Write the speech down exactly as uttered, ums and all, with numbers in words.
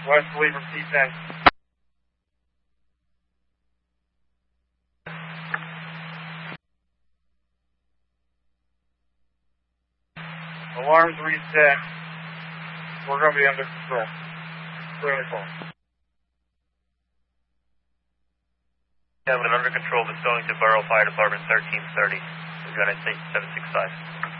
Westerly from T ten. Alarms reset. We're going to be under control. Clearly full. Yeah, we're under control. The Stonington Borough Fire Department thirteen thirty. We've got a seven six five.